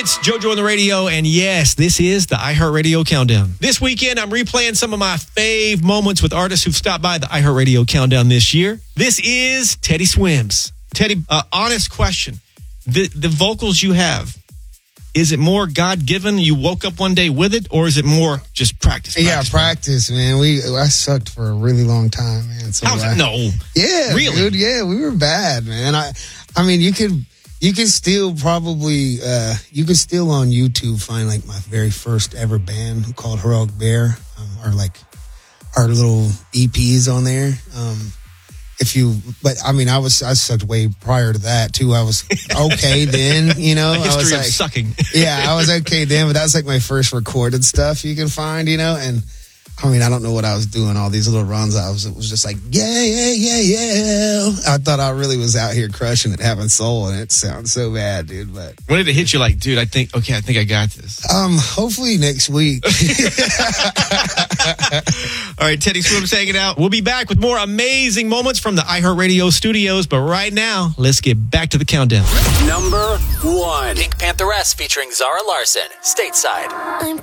It's JoJo on the radio, and yes, this is the iHeartRadio Countdown. This weekend, I'm replaying some of my fave moments with artists who've stopped by the iHeartRadio Countdown this year. This is Teddy Swims. Teddy, honest question. The vocals you have, is it more God-given, you woke up one day with it, or is it more just practice? Practice, man. I sucked for a really long time, man. So No. Yeah, really? Dude, yeah, we were bad, man. I mean, you can still probably, you can still on YouTube find like my very first ever band called Heroic Bear, or like our little EPs on there. I sucked way prior to that too. I was okay then, you know. A history I was of like, sucking. Yeah, I was okay then, but that was like my first recorded stuff you can find, you know. And I mean, I don't know what I was doing. All these little runs, it was just like, yeah. I thought I really was out here crushing it, having soul, and it sounds so bad, dude. But when did it hit you? Like, dude, I think I got this. Hopefully next week. All right, Teddy Swims hanging out. We'll be back with more amazing moments from the iHeartRadio studios. But right now, let's get back to the countdown. Number 1. Pink Pantheress featuring Zara Larsson, Stateside.